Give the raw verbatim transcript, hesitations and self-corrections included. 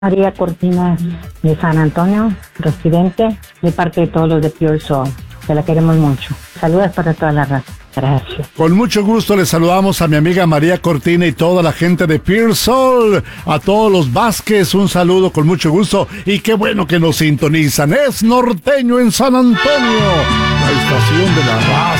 María Cortina de San Antonio, residente, de parte de todos los de Pure Soul. Se la queremos mucho. Saludos para toda la raza. Gracias. Con mucho gusto le saludamos a mi amiga María Cortina y toda la gente de Pure Soul. A todos los Vázquez, un saludo con mucho gusto. Y qué bueno que nos sintonizan. Es Norteño en San Antonio, la estación de la raza.